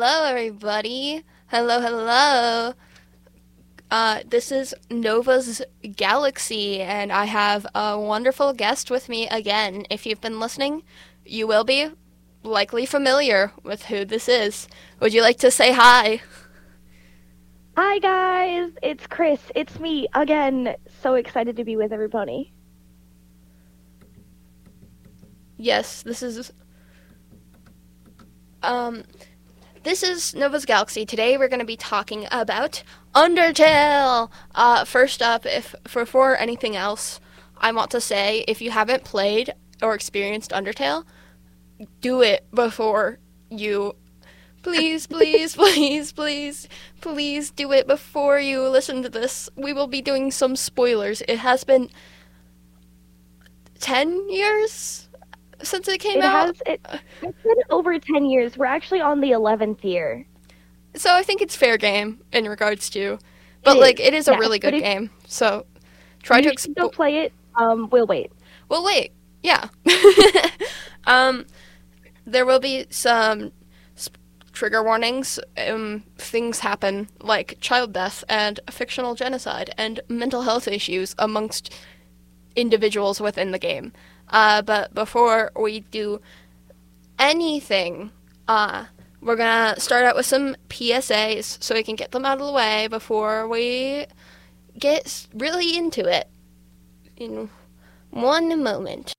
hello, everybody. Hello, hello. This is Nova's Galaxy, and I have a wonderful guest with me again. If you've been listening, you will be likely familiar with who this is. Would you like to say hi? Hi guys, it's Chris. It's me again. So excited to be with everybody. Yes, this is Nova's Galaxy. Today we're going to be talking about Undertale. First up, if before anything else, I want to say if you haven't played or experienced Undertale, do it before you. Please, please, please, please, please do it before you listen to this. We will be doing some spoilers. It has been 10 years since it came out. It's been over 10 years. We're actually on the 11th year. So I think it's fair game in regards to, but it is a really good game. So try to go play it. We'll wait. We'll wait. Yeah. There will be some trigger warnings. Things happen like child death and fictional genocide and mental health issues amongst individuals within the game. But before we do anything, we're gonna start out with some PSAs so we can get them out of the way before we get really into it. In one moment.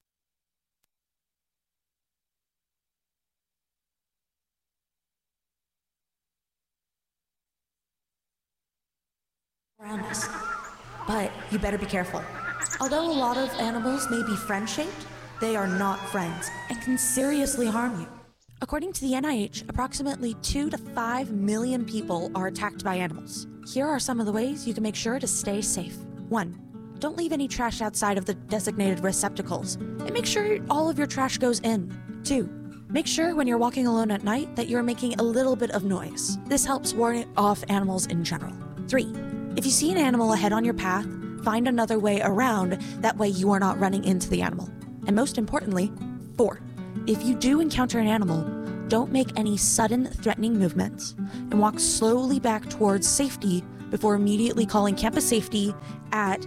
Around us. But you better be careful. Although a lot of animals may be friend-shaped, they are not friends and can seriously harm you. According to the NIH, approximately 2 to 5 million people are attacked by animals. Here are some of the ways you can make sure to stay safe. 1. Don't leave any trash outside of the designated receptacles, and make sure all of your trash goes in. 2. Make sure when you're walking alone at night that you're making a little bit of noise. This helps ward off animals in general. 3. If you see an animal ahead on your path, find another way around, that way you are not running into the animal. And most importantly, 4. If you do encounter an animal, don't make any sudden threatening movements and walk slowly back towards safety before immediately calling campus safety at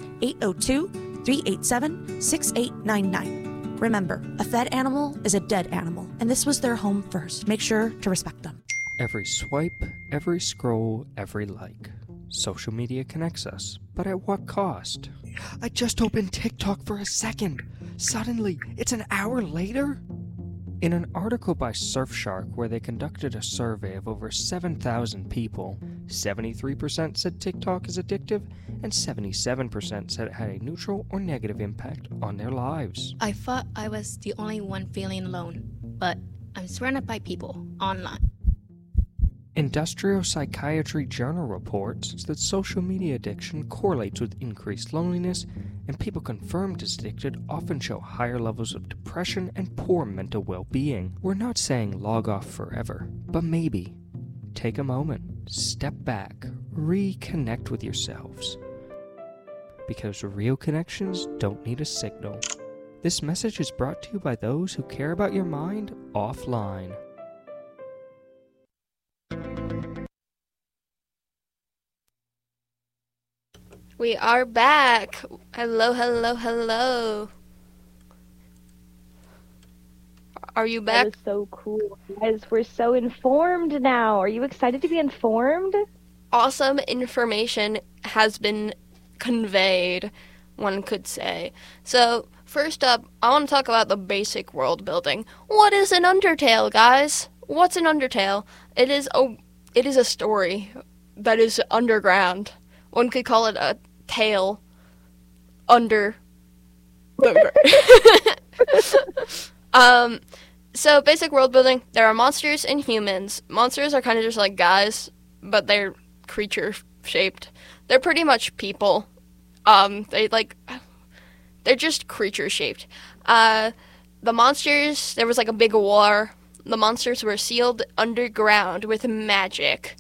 802-387-6899. Remember, a fed animal is a dead animal, and this was their home first. Make sure to respect them. Every swipe, every scroll, every like. Social media connects us, but at what cost? I just opened TikTok for a second. Suddenly, it's an hour later? In an article by Surfshark where they conducted a survey of over 7,000 people, 73% said TikTok is addictive, and 77% said it had a neutral or negative impact on their lives. I thought I was the only one feeling alone, but I'm surrounded by people online. Industrial Psychiatry Journal reports that social media addiction correlates with increased loneliness, and people confirmed as addicted often show higher levels of depression and poor mental well-being. We're not saying log off forever, but maybe take a moment, step back, reconnect with yourselves. Because real connections don't need a signal. This message is brought to you by those who care about your mind offline. We are back. Hello, hello, hello. Are you back? That is so cool. Guys, we're so informed now. Are you excited to be informed? Awesome information has been conveyed, one could say. So, first up, I want to talk about the basic world building. What is an Undertale, guys? What's an Undertale? It is a story that is underground. One could call it a tale under the So basic world building, there are monsters and humans. Monsters are kind of just like guys, but they're creature shaped. They're pretty much people. They're just creature shaped. The monsters, there was like a big war. The monsters were sealed underground with magic.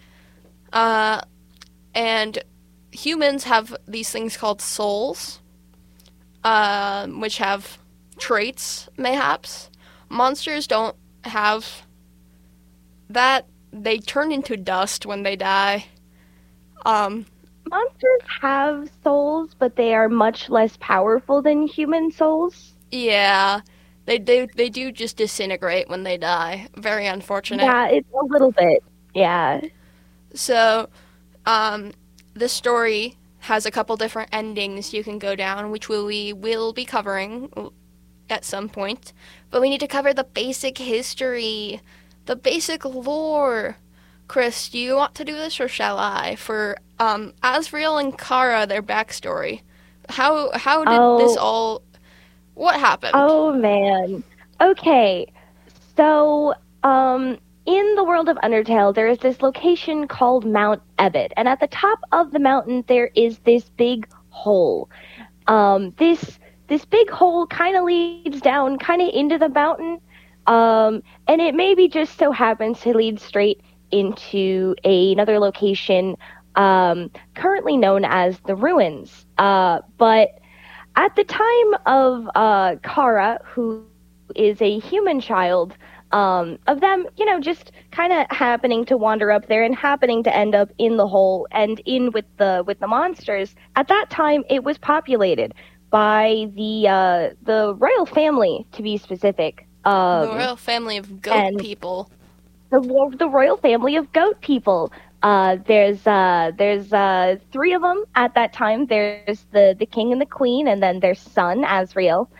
And humans have these things called souls, which have traits, mayhaps. Monsters don't have that. they turn into dust when they die. Monsters have souls, but they are much less powerful than human souls. Yeah, they do just disintegrate when they die. Very unfortunate. Yeah, it's a little bit. Yeah. So, this story has a couple different endings you can go down, which we will be covering at some point. But we need to cover the basic history, the basic lore. Chris, do you want to do this, or shall I? For Asriel and Kara, their backstory. How did this all? What happened? Oh man. Okay. So, in the world of Undertale, there is this location called Mount Ebott, and at the top of the mountain there is this big hole. This big hole kind of leads down, kind of into the mountain, and it maybe just so happens to lead straight into another location, currently known as the Ruins. But at the time of Kara, who is a human child, of them, just kind of happening to wander up there and happening to end up in the hole and in with the monsters. At that time, it was populated by the royal family, to be specific. The royal family of goat people. The royal family of goat people. There's 3 of them at that time. There's the king and the queen, and then their son Asriel.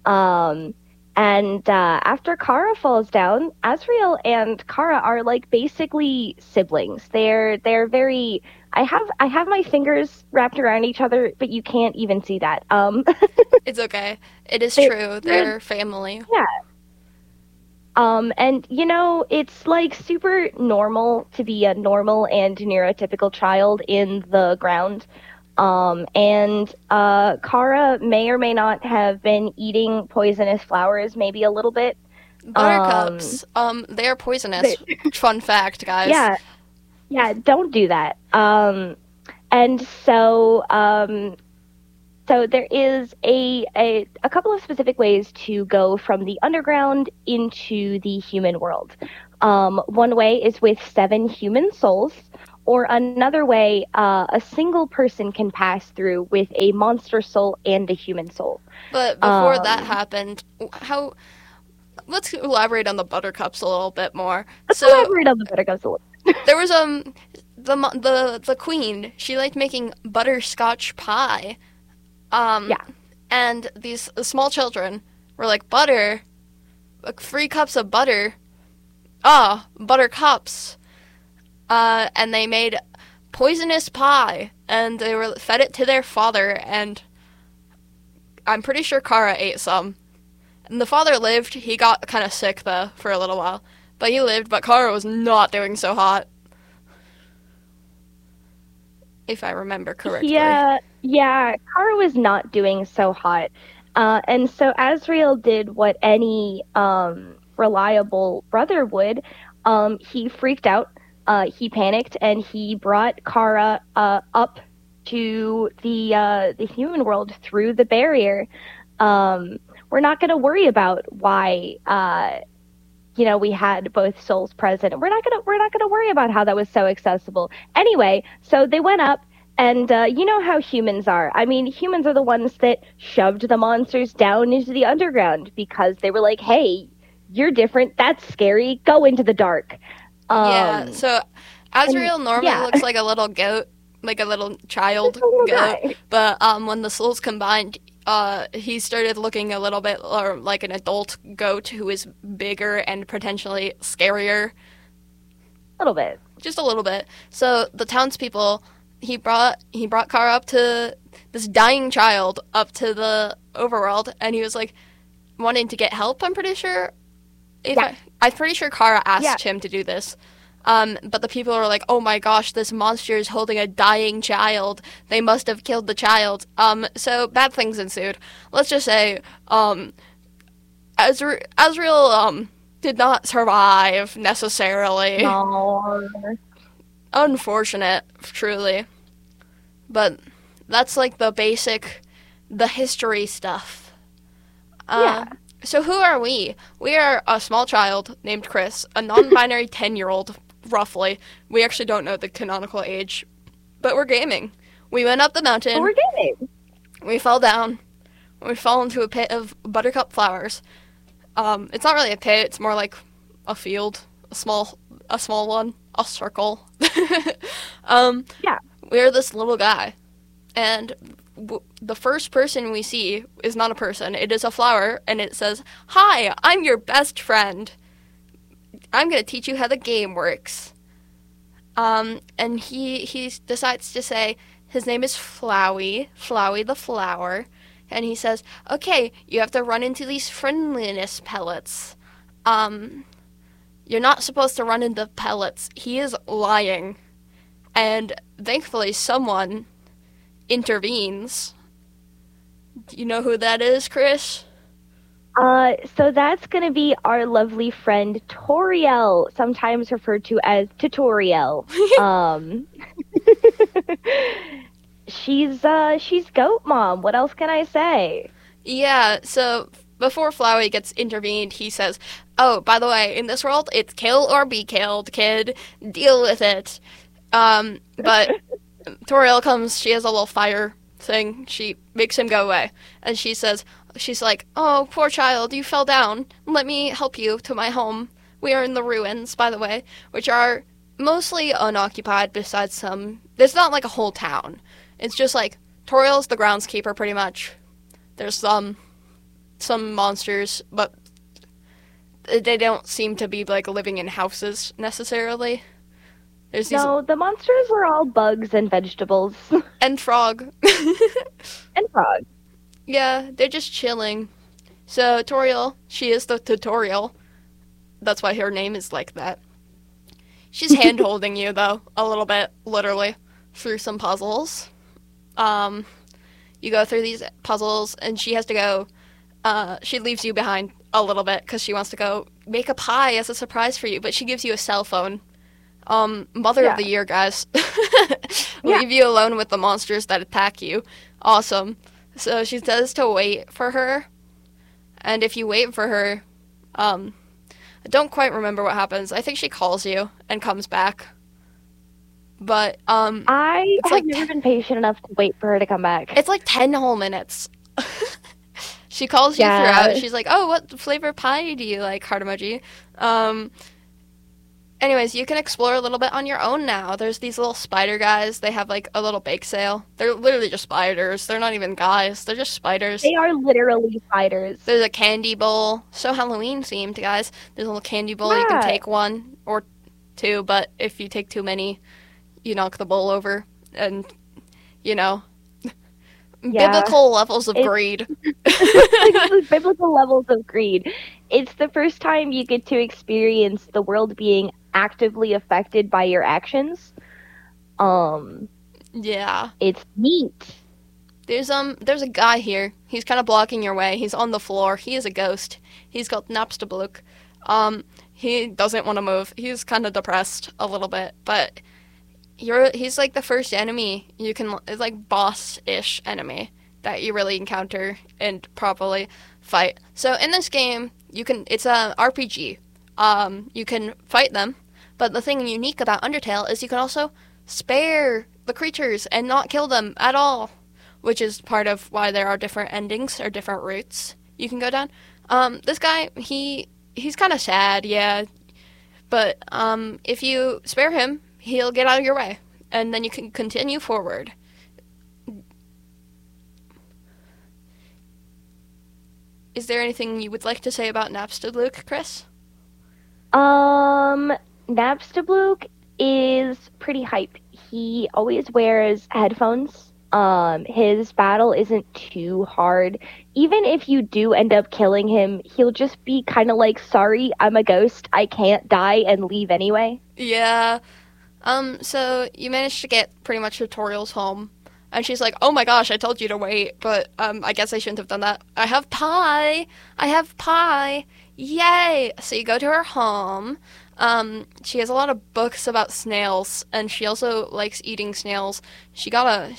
And after Kara falls down, Asriel and Kara are like basically siblings. They're very. I have my fingers wrapped around each other, but you can't even see that. It's okay. It is true. They're family. Yeah. And it's like super normal to be a normal and neurotypical child in the ground. And Kara may or may not have been eating poisonous flowers, maybe a little bit. Buttercups, they are poisonous. Fun fact, guys. Yeah, don't do that. And so there is a couple of specific ways to go from the underground into the human world. One way is with 7 human souls, or another way, a single person can pass through with a monster soul and a human soul. But before that happened, let's elaborate on the buttercups a little bit more. Elaborate on the buttercups a little bit. There was the queen. She liked making butterscotch pie. Yeah. And these small children were like, butter, 3 cups of butter. Buttercups. And they made poisonous pie, and they fed it to their father, and I'm pretty sure Kara ate some. And the father lived. He got kind of sick, though, for a little while. But he lived, but Kara was not doing so hot. If I remember correctly. Yeah, Kara was not doing so hot. And so Asriel did what any reliable brother would. He freaked out. He panicked, and he brought Kara up to the human world through the barrier. We're not going to worry about why we had both souls present. We're not gonna worry about how that was so accessible. Anyway, so they went up, and you know how humans are. I mean, humans are the ones that shoved the monsters down into the underground because they were like, "Hey, you're different. That's scary. Go into the dark." So Asriel normally looks like a little goat, like a little child goat. Guy. But when the souls combined, he started looking a little bit like an adult goat who is bigger and potentially scarier. A little bit. Just a little bit. So the townspeople, he brought Kara up to this dying child up to the overworld, and he was like wanting to get help. I'm pretty sure. I'm pretty sure Kara asked him to do this. But the people were like, "Oh my gosh, this monster is holding a dying child. They must have killed the child." So bad things ensued. Let's just say, Asriel did not survive necessarily. No. Unfortunate, truly. But that's like the history stuff. So who are we? We are a small child named Chris, a non-binary 10-year-old roughly. We actually don't know the canonical age, but we're gaming. We went up the mountain. We're gaming. We fell down. We fell into a pit of buttercup flowers. It's not really a pit. It's more like a field, a small one, a circle. Yeah. We're this little guy, and the first person we see is not a person. It is a flower, and it says, "Hi, I'm your best friend. I'm gonna teach you how the game works." And he decides to say his name is Flowey the flower, and he says, "Okay, you have to run into these friendliness pellets. You're not supposed to run into pellets." He is lying, and thankfully someone intervenes. Do you know who that is, Chris? So that's going to be our lovely friend Toriel, sometimes referred to as Tutorial. She's Goat Mom. What else can I say? Yeah, so before Flowey gets intervened, he says, "Oh, by the way, in this world, it's kill or be killed, kid. Deal with it." But Toriel comes, she has a little fire thing. She makes him go away. And she's like, "Oh, poor child, you fell down. Let me help you to my home. We are in the ruins, by the way, which are mostly unoccupied besides some... There's not like a whole town. It's just like, Toriel's the groundskeeper, pretty much. There's some monsters, but they don't seem to be, like, living in houses, necessarily. No, the monsters were all bugs and vegetables. And frog. And frog. Yeah, they're just chilling. So, Toriel, she is the tutorial. That's why her name is like that. She's hand-holding you, though, a little bit, literally, through some puzzles. You go through these puzzles, and she has to go... she leaves you behind a little bit, because she wants to go make a pie as a surprise for you, but she gives you a cell phone. Mother of the year, guys. Leave you alone with the monsters that attack you. Awesome. So she says to wait for her, and if you wait for her, I don't quite remember what happens. I think she calls you and comes back. But, I have never been patient enough to wait for her to come back. It's like 10 whole minutes. She calls you throughout. She's like, "Oh, what flavor pie do you like?" Heart emoji. Anyways, you can explore a little bit on your own now. There's these little spider guys. They have, like, a little bake sale. They're literally just spiders. They're not even guys. They're just spiders. They are literally spiders. There's a candy bowl. So Halloween-themed, guys. There's a little candy bowl. Yeah. You can take one or two, but if you take too many, you knock the bowl over. And, you know, biblical levels of greed. Biblical levels of greed. It's the first time you get to experience the world being actively affected by your actions. Yeah. It's neat. There's a guy here. He's kind of blocking your way. He's on the floor. He is a ghost. He's called Napstablook. He doesn't want to move. He's kind of depressed a little bit, but he's like the first enemy you can, it's like boss-ish enemy that you really encounter and properly fight. So in this game, it's a RPG. You can fight them, but the thing unique about Undertale is you can also spare the creatures and not kill them at all, which is part of why there are different endings or different routes you can go down. This guy, he's kind of sad, yeah, but if you spare him, he'll get out of your way, and then you can continue forward. Is there anything you would like to say about Napstablook, Chris? Napstablook is pretty hype. He always wears headphones. His battle isn't too hard. Even if you do end up killing him, he'll just be kind of like, "Sorry, I'm a ghost. I can't die," and leave anyway. Yeah. So you managed to get pretty much Tutorial's home. And she's like, "Oh my gosh, I told you to wait, but I guess I shouldn't have done that. I have pie! Yay!" So you go to her home. She has a lot of books about snails, and she also likes eating snails. She likes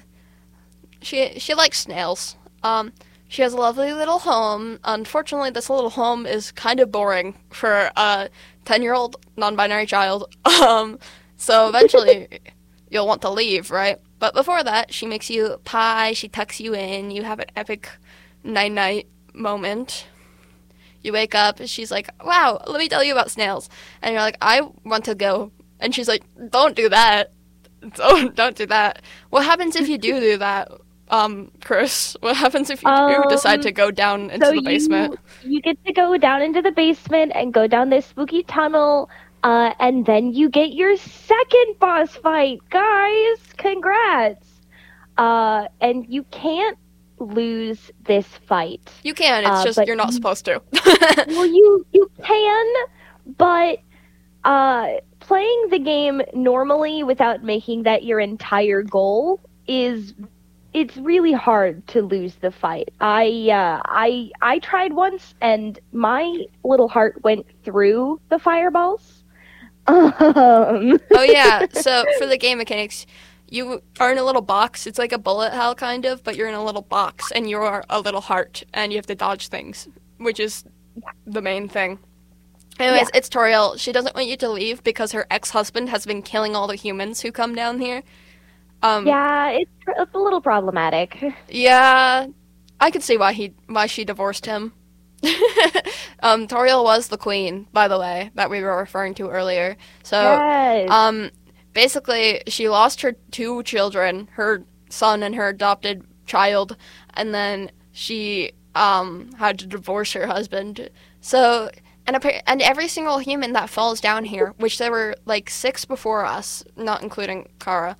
snails. She has a lovely little home. Unfortunately, this little home is kind of boring for a 10-year-old non-binary child. So eventually you'll want to leave, right? But before that, she makes you pie, she tucks you in, you have an epic night-night moment. You wake up, and she's like, wow, let me tell you about snails. And you're like, I want to go. And she's like, don't do that. Don't do that. What happens if you do that, Chris? What happens if you do decide to go down into the basement? You get to go down into the basement and go down this spooky tunnel, and then you get your second boss fight. Guys, congrats! And you can't lose this fight. You can, it's just you're not supposed to. Well, you can, but playing the game normally without making that your entire goal it's really hard to lose the fight. I tried once and my little heart went through the fireballs. Oh yeah, so for the game mechanics, you are in a little box. It's like a bullet hell kind of, but you're in a little box and you're a little heart and you have to dodge things, which is the main thing. Anyways, It's Toriel. She doesn't want you to leave because her ex-husband has been killing all the humans who come down here. Yeah, it's a little problematic. Yeah, I could see why she divorced him. Toriel was the queen, by the way, that we were referring to earlier. So, yes. Basically, she lost her 2 children, her son and her adopted child, and then she had to divorce her husband. So. And every single human that falls down here, which there were like 6 before us, not including Kara.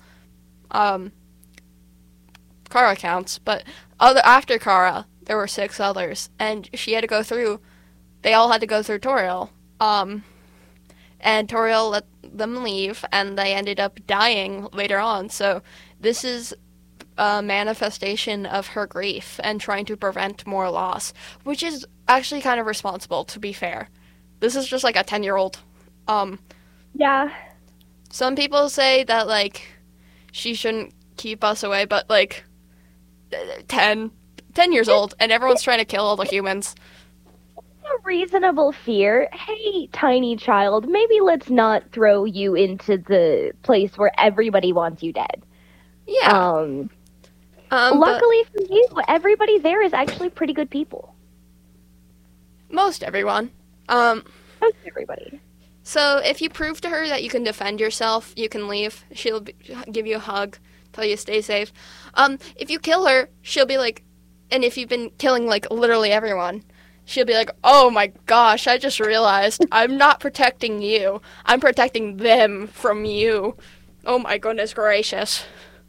Kara counts, but after Kara, there were 6 others, and they all had to go through Toriel. And Toriel let them leave, and they ended up dying later on. So this is a manifestation of her grief and trying to prevent more loss, which is actually kind of responsible, to be fair. This is just like a 10-year-old. Yeah. Some people say that, like, she shouldn't keep us away, but, like, 10 years old, and everyone's trying to kill all the humans. A reasonable fear. Hey, tiny child, maybe let's not throw you into the place where everybody wants you dead. Yeah. Luckily for you, everybody there is actually pretty good people. Most everyone. Most everybody. So if you prove to her that you can defend yourself, you can leave. She'll give you a hug, tell you to stay safe. If you kill her, she'll be like, and if you've been killing, like, literally everyone, she'll be like, oh my gosh, I just realized I'm not protecting you. I'm protecting them from you. Oh my goodness gracious.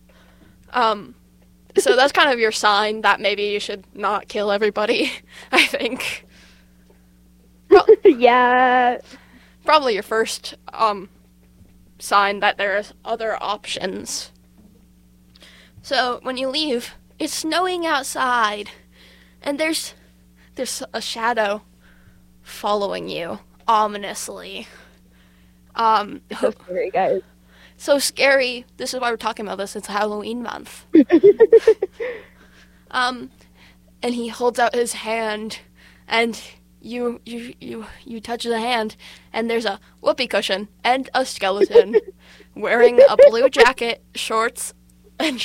So that's kind of your sign that maybe you should not kill everybody, I think. Yeah. Probably your first sign that there's other options. So when you leave, it's snowing outside, and there's a shadow following you ominously. So scary, guys. So scary. This is why we're talking about this. It's Halloween month. And he holds out his hand, and you touch the hand, and there's a whoopee cushion and a skeleton wearing a blue jacket, shorts. And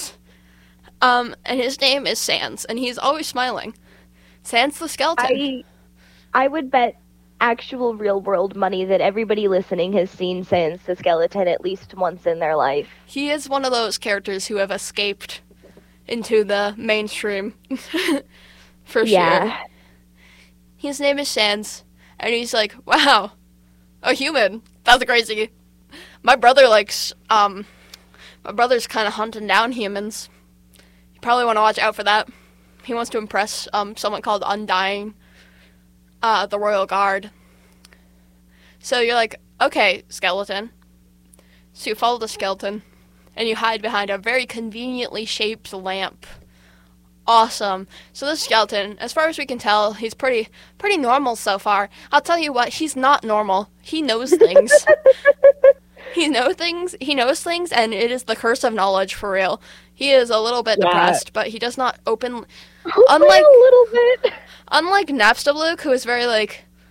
his name is Sans, and he's always smiling. Sans the skeleton. I would bet actual real-world money that everybody listening has seen Sans the skeleton at least once in their life. He is one of those characters who have escaped into the mainstream. For sure. His name is Sans, and he's like, wow, a human. That's crazy. My brother's kind of hunting down humans. You probably want to watch out for that. He wants to impress someone called Undying, the Royal Guard. So you're like, okay, skeleton. So you follow the skeleton, and you hide behind a very conveniently shaped lamp. Awesome. So this skeleton, as far as we can tell, he's pretty normal so far. I'll tell you what, he's not normal. He knows things. He knows things, and it is the curse of knowledge for real. He is a little bit depressed, but he does not open. Unlike a little bit. Unlike Napstablook, who is very like,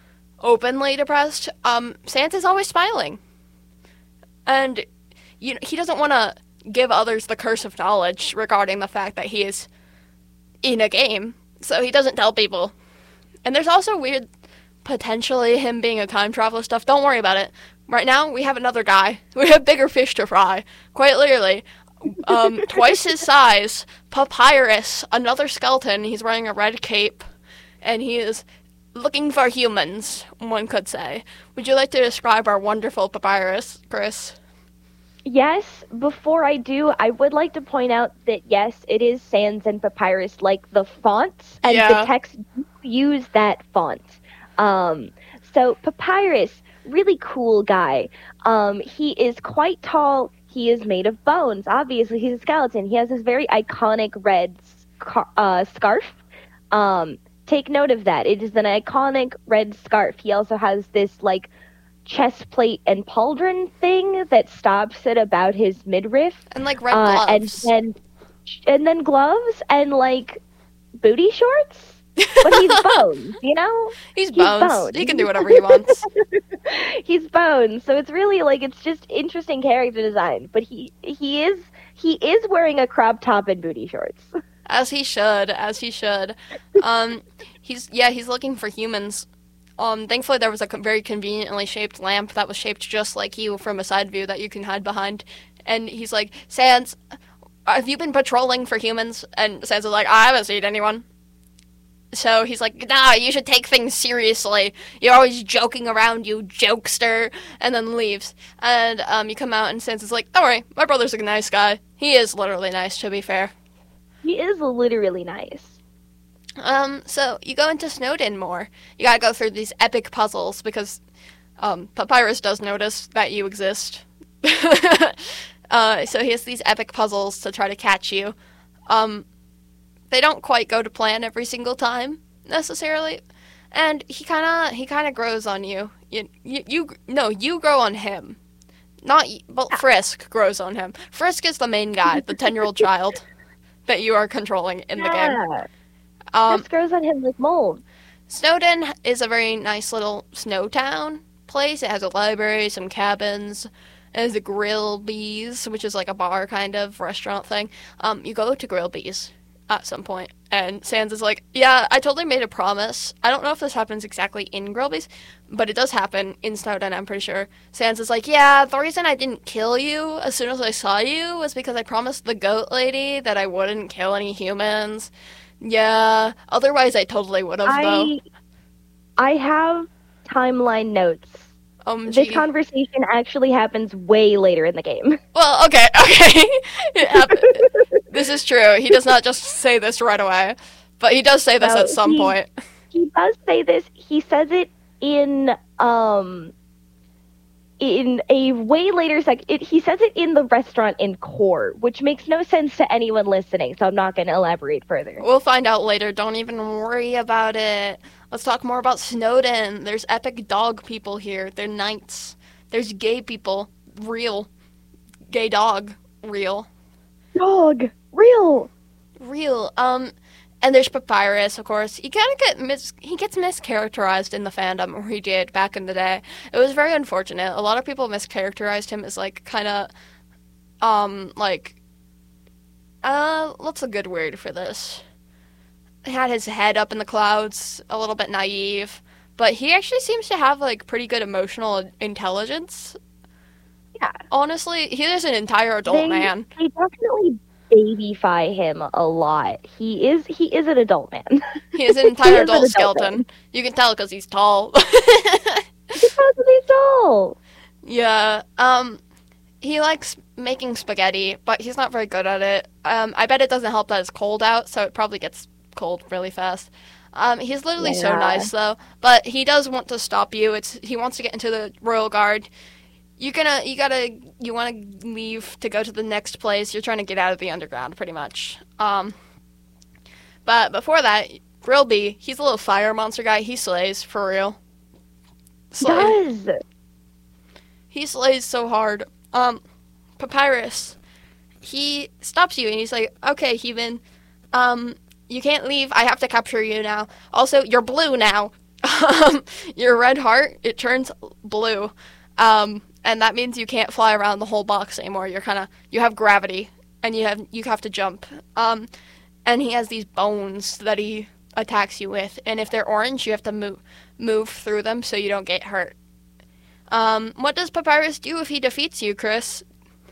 openly depressed, Sans is always smiling. And he doesn't want to give others the curse of knowledge regarding the fact that he is in a game, so he doesn't tell people. And there's also weird, potentially him being a time traveler stuff. Don't worry about it. Right now, we have another guy. We have bigger fish to fry, quite literally. Twice his size, Papyrus, another skeleton. He's wearing a red cape, and he is looking for humans, one could say. Would you like to describe our wonderful Papyrus, Chris? Yes, before I do, I would like to point out that, yes, it is Sans and Papyrus, like the fonts, and the text use that font. So Papyrus, really cool guy. He is quite tall. He is made of bones. Obviously, he's a skeleton. He has this very iconic red scarf. Take note of that. It is an iconic red scarf. He also has this, like, chest plate and pauldron thing that stops at about his midriff. And, like, red gloves. And then gloves and, like, booty shorts. But he's bones, you know? He's bones. He can do whatever he wants. He's bones. So it's really, like, it's just interesting character design. But he is wearing a crop top and booty shorts. As he should. He's looking for humans. Thankfully there was a very conveniently shaped lamp that was shaped just like you from a side view that you can hide behind. And he's like, Sans, have you been patrolling for humans? And Sans is like, I haven't seen anyone. So he's like, nah, you should take things seriously. You're always joking around, you jokester. And then leaves. And you come out and Sans is like, don't worry, my brother's a nice guy. He is literally nice, to be fair. He is literally nice. So you go into Snowdin more. You gotta go through these epic puzzles because, Papyrus does notice that you exist. So he has these epic puzzles to try to catch you. They don't quite go to plan every single time, necessarily. And he kinda grows on you. You grow on him. But Frisk grows on him. Frisk is the main guy, the 10-year-old child that you are controlling in the game. Frisk grows on him like mold. Snowdin is a very nice little snow town place. It has a library, some cabins. It has a Grill Bees, which is like a bar kind of restaurant thing. You go to Grill Bees at some point, and Sans is like, yeah, I totally made a promise. I don't know if this happens exactly in Grill Bees, but it does happen in Snowdin, I'm pretty sure. Sans is like, yeah, the reason I didn't kill you as soon as I saw you was because I promised the goat lady that I wouldn't kill any humans. Yeah, otherwise I totally would have, though. I have timeline notes. This conversation actually happens way later in the game. Well, okay. This is true. He does not just say this right away, but he does say this at some point. He does say this. He says it in a way later he says it in the restaurant in Core, which makes no sense to anyone listening, so I'm not going to elaborate further. We'll find out later. Don't even worry about it. Let's talk more about Snowdin. There's epic dog people here. They're knights. There's gay people. Real. Gay dog. Real. Dog. Real. And there's Papyrus, of course. He kind of he gets mischaracterized in the fandom, or he did back in the day. It was very unfortunate. A lot of people mischaracterized him as, like, kind of, what's a good word for this? He had his head up in the clouds, a little bit naive. But he actually seems to have, like, pretty good emotional intelligence. Yeah. Honestly, he is an entire adult man. They definitely babyfy him a lot. He is an adult man. He is an entire adult skeleton. Man. You can tell because he's tall. Because he's tall. Yeah. He likes making spaghetti, but he's not very good at it. I bet it doesn't help that it's cold out, so it probably gets cold really fast. He's literally so nice, though. But he does want to stop you. He wants to get into the Royal Guard. You want to leave to go to the next place. You're trying to get out of the underground, pretty much. But before that, Grilby, he's a little fire monster guy. He slays, for real. Does. He slays so hard. Papyrus, he stops you and he's like, okay, Heathen, you can't leave. I have to capture you now. Also, you're blue now. Your red heart, it turns blue. And that means you can't fly around the whole box anymore. You have gravity, and you have to jump. And he has these bones that he attacks you with, and if they're orange, you have to move through them so you don't get hurt. What does Papyrus do if he defeats you, Chris?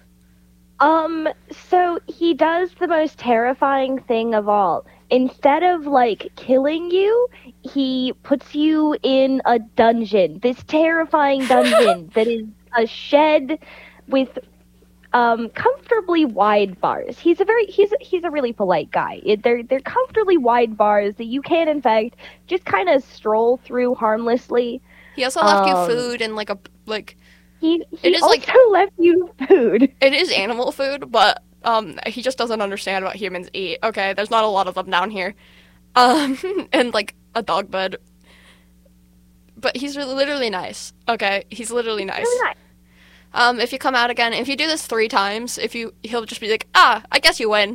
So he does the most terrifying thing of all. Instead of, like, killing you, he puts you in a dungeon. This terrifying dungeon that is a shed with comfortably wide bars. He's a really polite guy. They're comfortably wide bars that you can, in fact, just kind of stroll through harmlessly. He also left you food and He also left you food. It is animal food, but he just doesn't understand what humans eat. Okay, there's not a lot of them down here. And like a dog bed. But he's literally nice. Okay, he's literally nice. Really nice. If you come out again, if you do this 3 times, he'll just be like, I guess you win.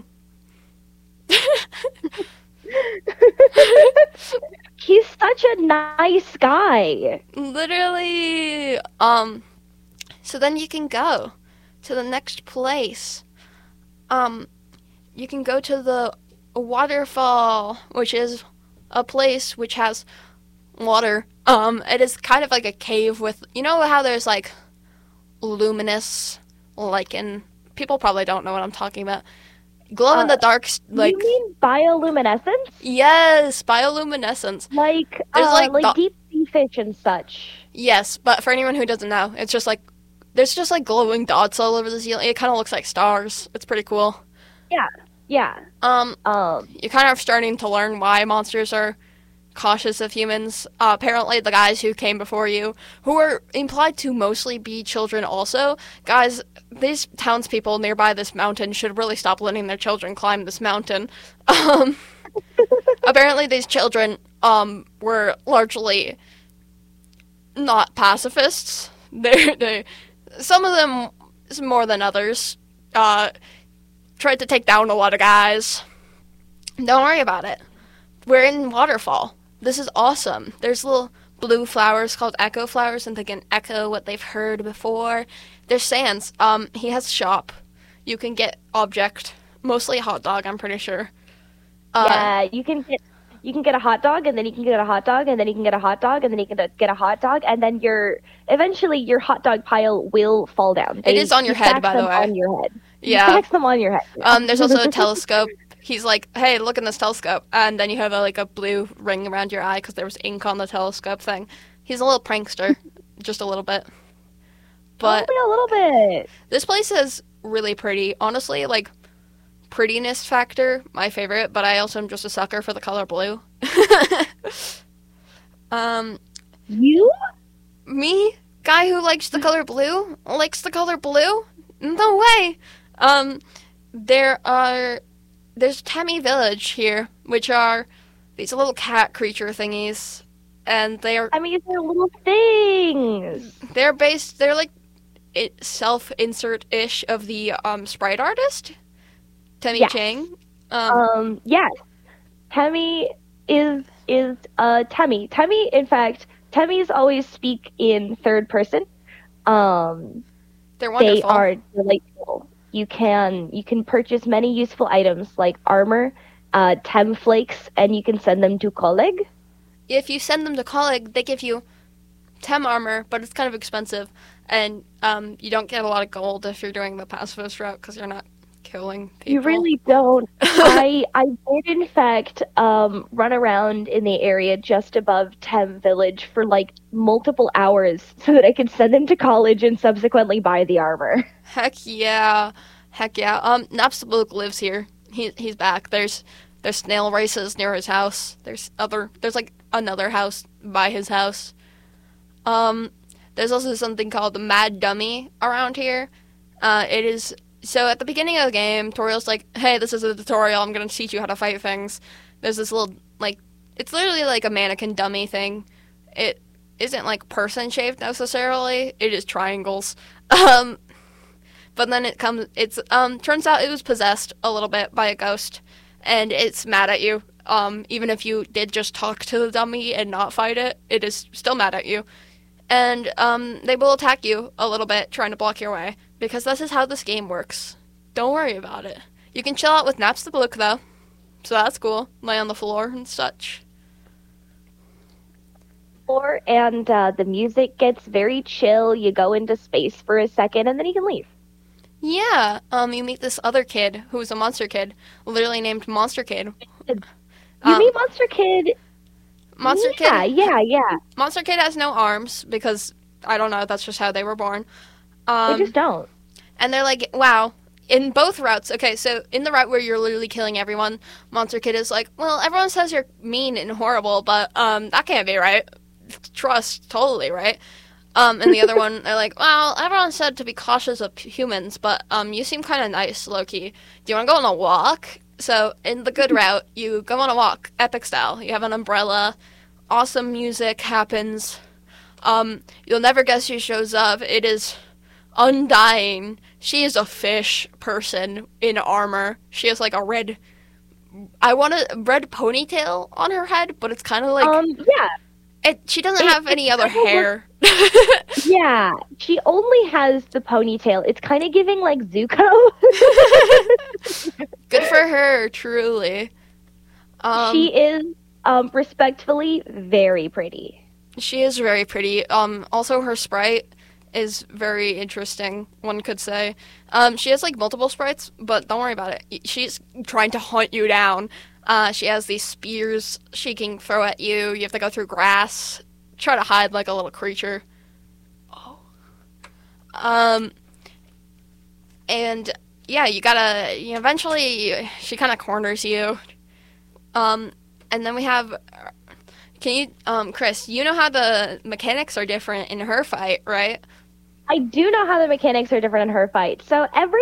He's such a nice guy. Literally. So then you can go to the next place. You can go to the waterfall, which is a place which has water. It is kind of like a cave with, you know how there's like luminous, like in, people probably don't know what I'm talking about. Glow in the dark, like. You mean bioluminescence? Yes, bioluminescence. Like deep sea fish and such. Yes, but for anyone who doesn't know, it's just like, there's just like glowing dots all over the ceiling. It kind of looks like stars. It's pretty cool. Yeah. You're kind of starting to learn why monsters are cautious of humans. Apparently the guys who came before you, who are implied to mostly be children also, guys, these townspeople nearby this mountain should really stop letting their children climb this mountain. Apparently these children were largely not pacifists. They some of them, more than others, tried to take down a lot of guys. Don't worry about it. We're in Waterfall. This is awesome. There's little blue flowers called echo flowers, and they can echo what they've heard before. There's Sans. He has a shop. You can get object, mostly a hot dog, I'm pretty sure. Yeah, you can get a hot dog, and then you can get a hot dog, and then you can get a hot dog, and then you can get a hot dog, and then eventually your hot dog pile will fall down. It is on your head, by the way. On your head. Yeah. Stack them on your head. Yeah. There's also a telescope. He's like, hey, look in this telescope. And then you have a blue ring around your eye because there was ink on the telescope thing. He's a little prankster. Just a little bit. But only a little bit. This place is really pretty. Honestly, like, prettiness factor, my favorite. But I also am just a sucker for the color blue. You? Me? Guy who likes the color blue? Likes the color blue? No way! There's Temmie Village here, which are these little cat creature thingies, and they are. I mean, they're little things. They're like self-insert-ish of the sprite artist, Temmie Chang. Yes, Temmie is Temmie. Temmie, in fact, Temmies always speak in third person. They're wonderful. They are delightful. You can purchase many useful items like armor, Tem flakes, and you can send them to Coleg. If you send them to Coleg, they give you Tem armor, but it's kind of expensive, and you don't get a lot of gold if you're doing the pacifist route because you're not killing people. You really don't. I did, in fact, run around in the area just above Tem Village for, like, multiple hours so that I could send him to college and subsequently buy the armor. Heck yeah. Napstablook lives here. He's back. There's snail races near his house. There's like another house by his house. There's also something called the Mad Dummy around here. So at the beginning of the game, Toriel's like, hey, this is a tutorial, I'm going to teach you how to fight things. There's this little, like, it's literally like a mannequin dummy thing. It isn't, like, person-shaped necessarily. It is triangles. But then turns out it was possessed a little bit by a ghost. and it's mad at you. Even if you did just talk to the dummy and not fight it, it is still mad at you. And they will attack you a little bit, trying to block your way, because this is how this game works. Don't worry about it. You can chill out with Naps the Blook, though, so that's cool. Lay on the floor and such. And the music gets very chill. You go into space for a second, and then you can leave. Yeah, you meet this other kid who's a monster kid, literally named Monster Kid. You meet Monster Kid. Monster Kid? Yeah. Monster Kid has no arms because, I don't know, that's just how they were born. They just don't. And they're like, wow. In both routes, okay, so in the route where you're literally killing everyone, Monster Kid is like, well, everyone says you're mean and horrible, but that can't be right. Trust, totally, right? And the other one, they're like, well, everyone said to be cautious of humans, but you seem kind of nice, low-key. Do you want to go on a walk? So, in the good route, you go on a walk, epic style. You have an umbrella, awesome music happens. You'll never guess who shows up. It is Undyne. She is a fish person in armor. She has like a red ponytail on her head, but it's kind of like... Yeah. She doesn't have any other hair. Yeah, she only has the ponytail. It's kind of giving like Zuko. Good for her, truly. She is respectfully very pretty. She is very pretty. Also, her sprite is very interesting, one could say. She has like multiple sprites, but don't worry about it. She's trying to hunt you down. She has these spears she can throw at you. You have to go through grass, try to hide like a little creature. Oh. And yeah, eventually she kind of corners you. And then we have, Chris, you know how the mechanics are different in her fight, right? I do know how the mechanics are different in her fight. So every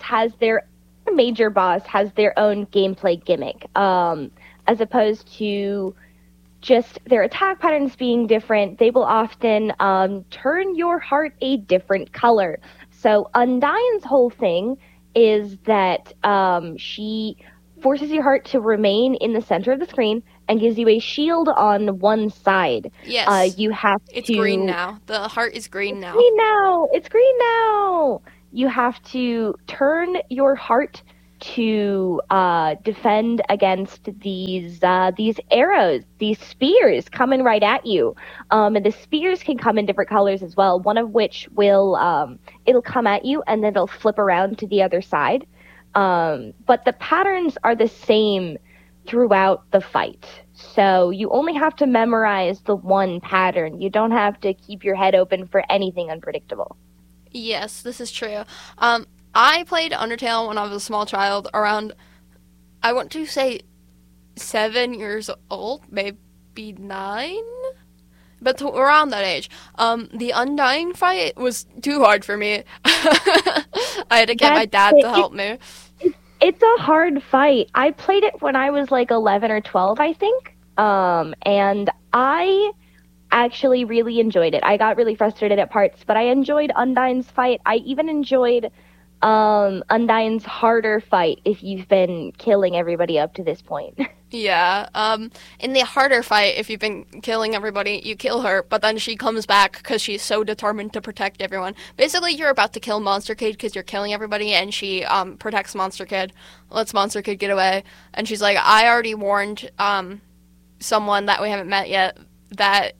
major boss has their own gameplay gimmick, as opposed to just their attack patterns being different. They will often turn your heart a different color. So Undyne's whole thing is that she forces your heart to remain in the center of the screen and gives you a shield on one side. Yes. It's green now. The heart is green now. It's green now. You have to turn your heart to defend against these arrows, these spears coming right at you. And the spears can come in different colors as well, one of which will it'll come at you and then it'll flip around to the other side. But the patterns are the same throughout the fight. So you only have to memorize the one pattern. You don't have to keep your head open for anything unpredictable. Yes, this is true. I played Undertale when I was a small child, around, I want to say 7 years old, maybe 9? But around that age. The Undyne fight was too hard for me. I had to get my dad to help me. It's a hard fight. I played it when I was like 11 or 12, I think. And I actually really enjoyed it. I got really frustrated at parts, but I enjoyed Undyne's fight. I even enjoyed Undyne's harder fight if you've been killing everybody up to this point. Yeah, in the harder fight, if you've been killing everybody, you kill her, but then she comes back because she's so determined to protect everyone. Basically, you're about to kill Monster Kid because you're killing everybody, and she protects Monster Kid, lets Monster Kid get away, and she's like, I already warned someone that we haven't met yet that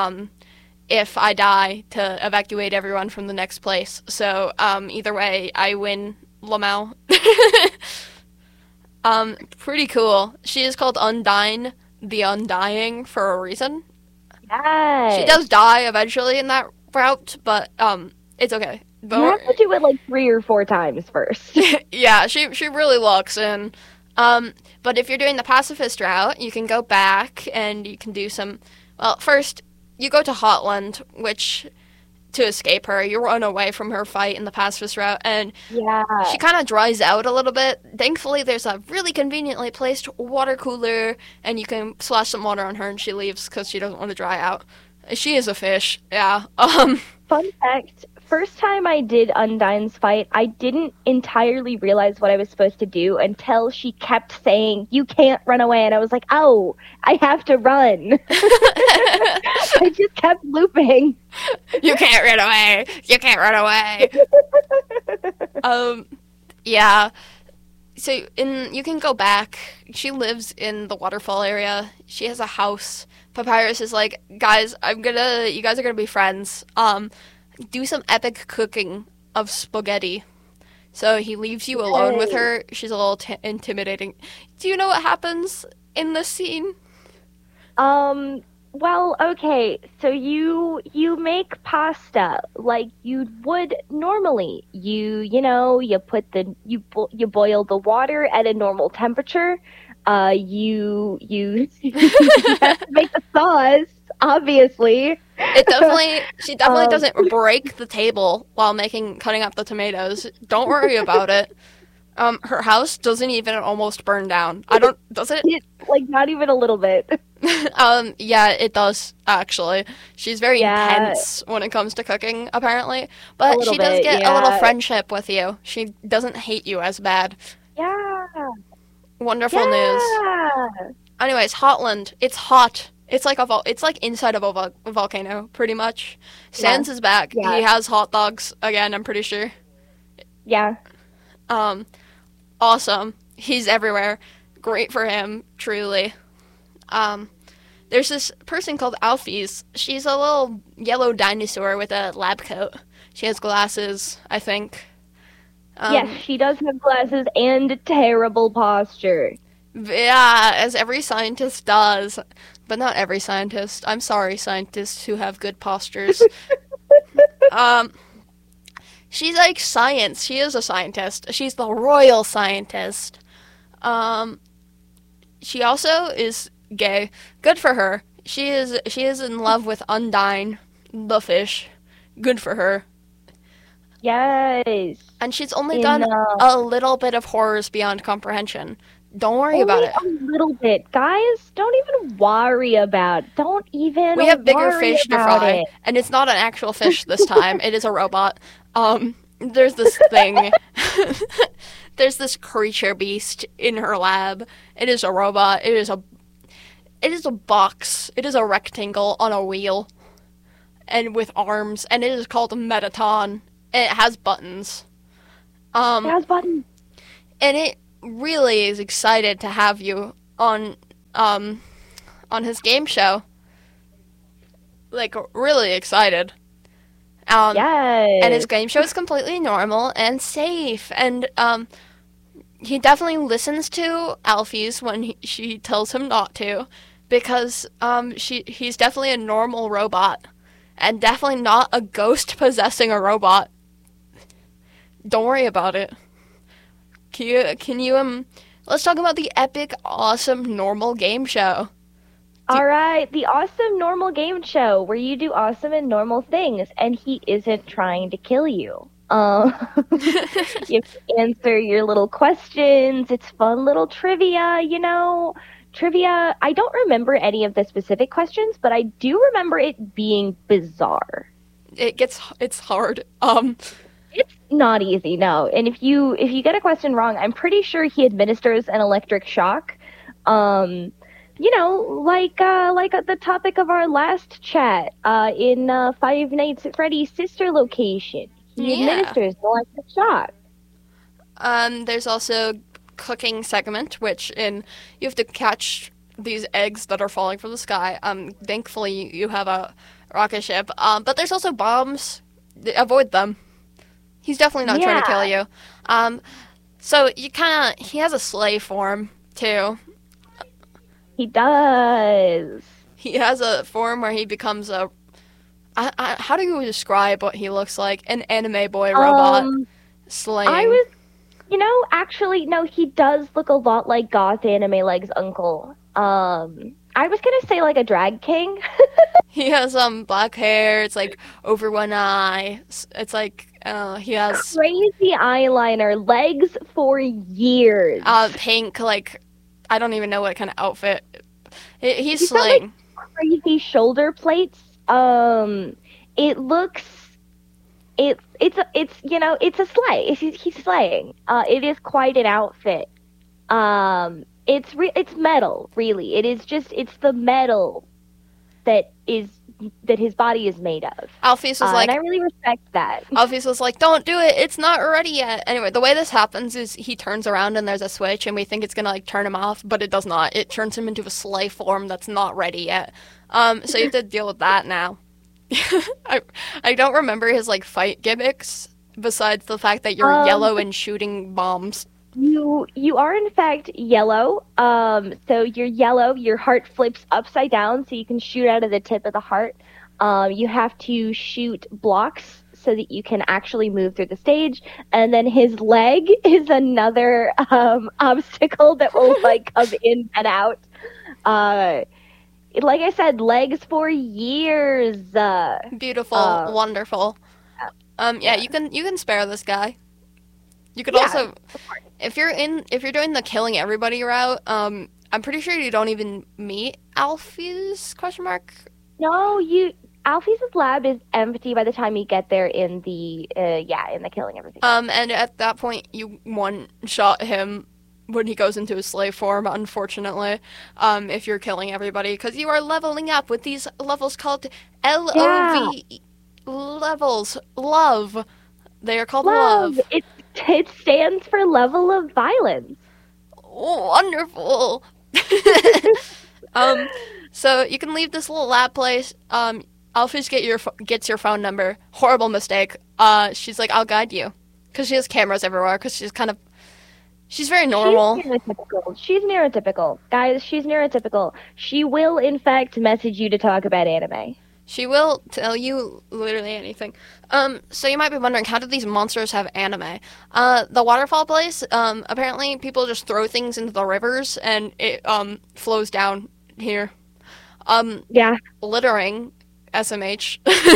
if I die, to evacuate everyone from the next place. So either way, I win, Lamau. Pretty cool. She is called Undyne, the Undying, for a reason. Yes. She does die eventually in that route, but it's okay. But you have to do it like 3 or 4 times first. Yeah, she really locks in. But if you're doing the pacifist route, you can go back and you can do some... Well, first, you go to Hotland, which... to escape her. You run away from her fight in the pacifist route, and she kind of dries out a little bit. Thankfully, there's a really conveniently placed water cooler, and you can splash some water on her, and she leaves because she doesn't want to dry out. She is a fish, yeah. Fun fact first time I did Undyne's fight, I didn't entirely realize what I was supposed to do until she kept saying, "You can't run away," and I was like, "Oh, I have to run." I just kept looping. You can't run away. You can't run away. Yeah. So you can go back. She lives in the waterfall area. She has a house. Papyrus is like, guys, you guys are gonna be friends. Do some epic cooking of spaghetti. So he leaves you alone with her. She's a little intimidating. Do you know what happens in this scene? Well, okay, so you make pasta like you would normally. You put you boil the water at a normal temperature. You have to make the sauce, obviously. She definitely doesn't break the table while cutting up the tomatoes. Don't worry about it. Her house doesn't even almost burn down. Does it? Like, not even a little bit. Yeah, it does, actually. She's very intense when it comes to cooking, apparently. But she does get a little friendship with you. She doesn't hate you as bad. Yeah. Wonderful news. Anyways, Hotland. It's hot. It's like it's like inside of a volcano, pretty much. Sans is back. Yeah. He has hot dogs again, I'm pretty sure. Yeah. Awesome. He's everywhere. Great for him, truly. There's this person called Alphys. She's a little yellow dinosaur with a lab coat. She has glasses, I think. Yes, she does have glasses and terrible posture. Yeah, as every scientist does. But not every scientist. I'm sorry, scientists who have good postures. She's like science. She is a scientist. She's the royal scientist. She also is gay. Good for her. She is in love with Undyne, the fish. Good for her. Yes. And she's only done a little bit of horrors beyond comprehension. Don't worry about it. A little bit. Guys, don't even worry about it. Don't even We have bigger fish to fry. It. And it's not an actual fish this time. It is a robot. There's this thing. There's this creature beast in her lab. It is a robot. It is a box. It is a rectangle on a wheel. And with arms. And it is called Metaton. And it has buttons. It has buttons. And it really is excited to have you on his game show. Like, really excited. Yes. And his game show is completely normal and safe. And he definitely listens to Alphys when she tells him not to, because he's definitely a normal robot, and definitely not a ghost possessing a robot. Don't worry about it. Can you let's talk about the epic, awesome, normal game show. All right, the awesome normal game show where you do awesome and normal things, and he isn't trying to kill you. You answer your little questions. It's fun little trivia, Trivia, I don't remember any of the specific questions, but I do remember it being bizarre. It's hard. It's not easy, no. And if you get a question wrong, I'm pretty sure he administers an electric shock. Like the topic of our last chat in Five Nights at Freddy's sister location. He administers an electric shock. There's also cooking segment, which you have to catch these eggs that are falling from the sky. Thankfully you have a rocket ship. But there's also bombs. Avoid them. He's definitely not trying to kill you. So he has a slave form too. He does. He has a form where he becomes how do you describe what he looks like? An anime boy robot slaying. Actually, no, he does look a lot like Goth Anime Leg's uncle. I was gonna say like a drag king. He has black hair. It's like over one eye. It's like he has crazy eyeliner, legs for years. Pink, like I don't even know what kind of outfit. He's slaying. Got, like, crazy shoulder plates. It looks it's a sleigh. He's sleighing. It is quite an outfit. It's metal, really. It's the metal that his body is made of. Alphys was like, and I really respect that. Alphys was like, don't do it, it's not ready yet. Anyway, the way this happens is he turns around and there's a switch and we think it's gonna like turn him off, but it does not. It turns him into a sleigh form that's not ready yet. So you have to deal with that now. I don't remember his like fight gimmicks besides the fact that you're yellow and shooting bombs. You are in fact yellow. So you're yellow. Your heart flips upside down, so you can shoot out of the tip of the heart. You have to shoot blocks so that you can actually move through the stage. And then his leg is another obstacle that will like come in and out. Like I said, legs for years. Beautiful, wonderful. Yeah, you can spare this guy. You could also, if you're doing the killing everybody route, I'm pretty sure you don't even meet Alphys ? No, Alphys' lab is empty by the time you get there in the killing everything. And at that point you one-shot him when he goes into his slave form, unfortunately, if you're killing everybody, because you are leveling up with these levels called LOV levels. Love. They are called love. It stands for level of violence. Wonderful. So you can leave this little lab place. Alphys gets your phone number. Horrible mistake. She's like, I'll guide you. Because she has cameras everywhere, because she's very normal. She's neurotypical. Guys, she's neurotypical. She will, in fact, message you to talk about anime. She will tell you literally anything. So you might be wondering, how did these monsters have anime? The waterfall place, apparently people just throw things into the rivers, and it flows down here. Yeah. Littering, SMH.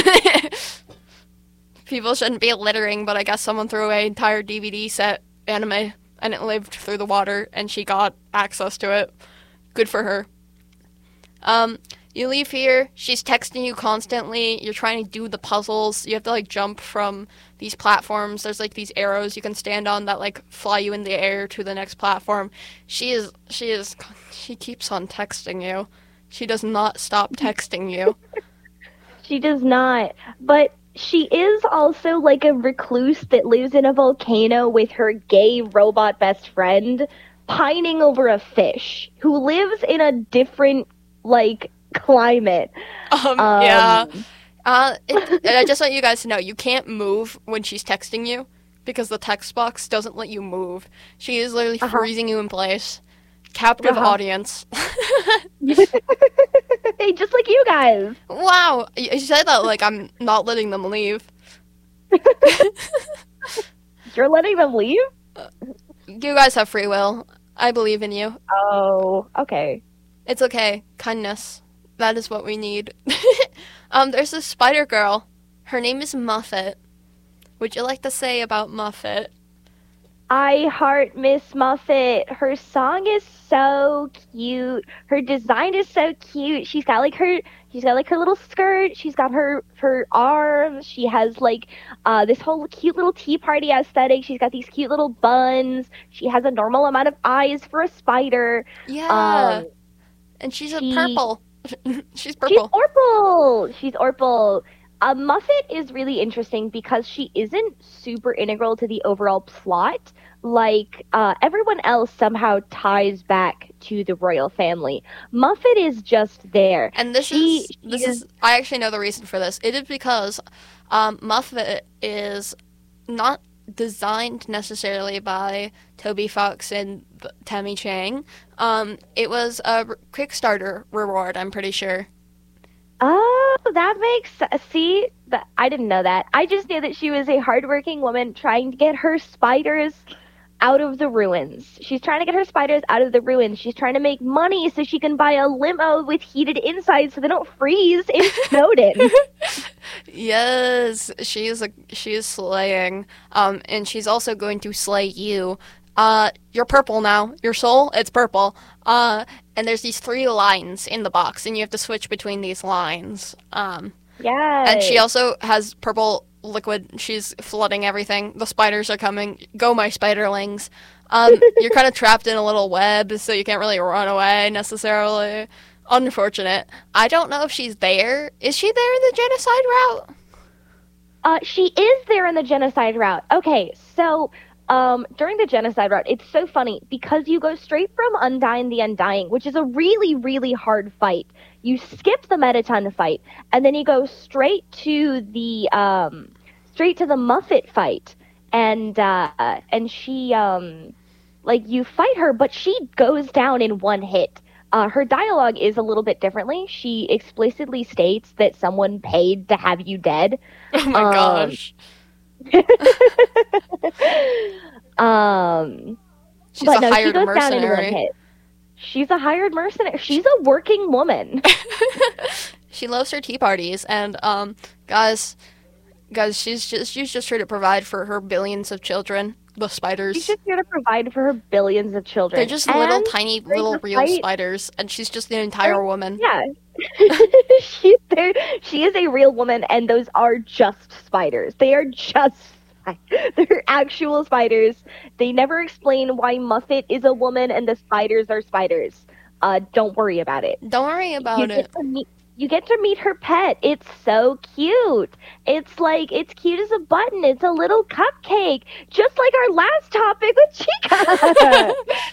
People shouldn't be littering, but I guess someone threw away an entire DVD set anime, and it lived through the water, and she got access to it. Good for her. You leave here, she's texting you constantly, you're trying to do the puzzles, you have to, like, jump from these platforms, there's, like, these arrows you can stand on that, like, fly you in the air to the next platform. She keeps on texting you. She does not stop texting you. She does not, but she is also, like, a recluse that lives in a volcano with her gay robot best friend, pining over a fish, who lives in a different, like, climate. Yeah. I just want you guys to know, you can't move when she's texting you because the text box doesn't let you move. She is literally freezing you in place. Captive audience. Hey, just like you guys. Wow. You said that like I'm not letting them leave. You're letting them leave? You guys have free will. I believe in you. Oh, okay. It's okay. Kindness. That is what we need. There's this spider girl. Her name is Muffet. Would you like to say about Muffet? I heart Miss Muffet. Her song is so cute. Her design is so cute. She's got like her little skirt. She's got her arms. She has like this whole cute little tea party aesthetic. She's got these cute little buns. She has a normal amount of eyes for a spider. Yeah. And she's purple. She's purple. She's Orpal. Muffet is really interesting because she isn't super integral to the overall plot. Like, everyone else somehow ties back to the royal family. Muffet is just there. And this is I actually know the reason for this. It is because Muffet is not designed necessarily by Toby Fox and Tammy Chang. It was a Kickstarter reward, I'm pretty sure. Oh, that makes sense. See, I didn't know that. I just knew that she was a hardworking woman trying to get her spiders out of the ruins. She's trying to get her spiders out of the ruins. She's trying to make money so she can buy a limo with heated insides so they don't freeze in Snowden. Yes, she is slaying. And she's also going to slay you. You're purple now. Your soul, it's purple. And there's these 3 lines in the box, and you have to switch between these lines. Yeah. And she also has purple liquid. She's flooding everything. The spiders are coming. Go, my spiderlings. You're kind of trapped in a little web, so you can't really run away necessarily. Unfortunate. I don't know if she's there. Is she there in the genocide route? She is there in the genocide route. Okay, so during the genocide route, it's so funny because you go straight from Undyne the Undying, which is a really, really hard fight. You skip the Mettaton fight, and then you go straight to the Muffet fight, and she you fight her, but she goes down in one hit. Her dialogue is a little bit differently. She explicitly states that someone paid to have you dead. Oh my gosh. She's a hired mercenary. She's a hired mercenary. She's a working woman. She loves her tea parties, and guys, she's just here to provide for her billions of children. The spiders. She's just here to provide for her billions of children. They're just little, tiny, little real spiders, and she's just the entire woman. Yeah. She is a real woman, and those are just spiders. They are just they're actual spiders. They never explain why Muffet is a woman and the spiders are spiders. Don't worry about it. Don't worry about it. You get to meet her pet. It's so cute. It's cute as a button. It's a little cupcake, just like our last topic with Chica.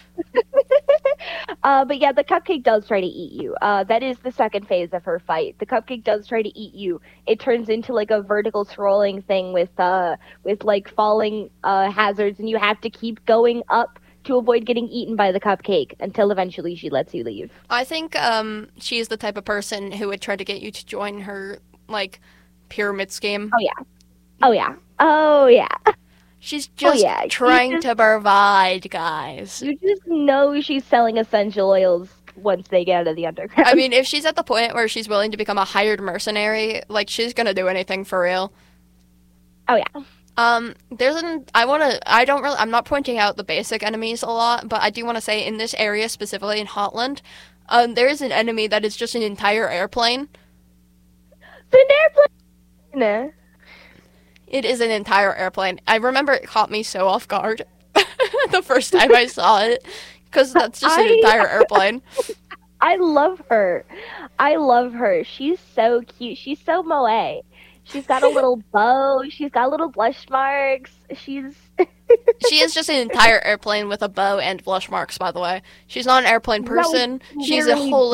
But yeah, the cupcake does try to eat you. That is the second phase of her fight. The cupcake does try to eat you. It turns into like a vertical scrolling thing with like falling hazards, and you have to keep going up to avoid getting eaten by the cupcake until eventually she lets you leave. I think she's the type of person who would try to get you to join her, like, pyramid scheme. Oh, yeah. Oh, yeah. Oh, yeah. She's just trying to provide, guys. You just know she's selling essential oils once they get out of the underground. I mean, if she's at the point where she's willing to become a hired mercenary, like, she's gonna do anything for real. Oh, yeah. I'm not pointing out the basic enemies a lot, but I do want to say in this area, specifically in Hotland, there is an enemy that is just an entire airplane. It's an airplane! It is an entire airplane. I remember it caught me so off guard the first time I saw it, because that's just an entire airplane. I love her. She's so cute. She's so moe. She's got a little bow. She's got little blush marks. She is just an entire airplane with a bow and blush marks, by the way. She's not an airplane person. She's a whole